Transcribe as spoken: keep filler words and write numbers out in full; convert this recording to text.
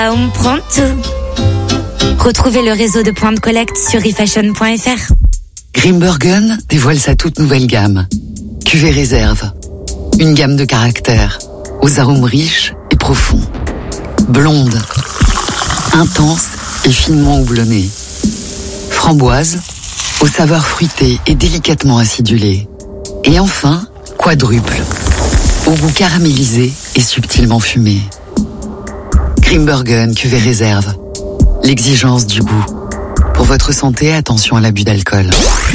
On prend tout. Retrouvez le réseau de points de collecte sur ifashion point f r. Grimbergen dévoile sa toute nouvelle gamme. Cuvée réserve. Une gamme de caractères, aux arômes riches et profonds. Blonde, intense et finement houblonnée. Framboise, aux saveurs fruitées et délicatement acidulées. Et enfin, quadruple, au goût caramélisé et subtilement fumé. Grimbergen cuvée réserve. L'exigence du goût. Pour votre santé, attention à l'abus d'alcool.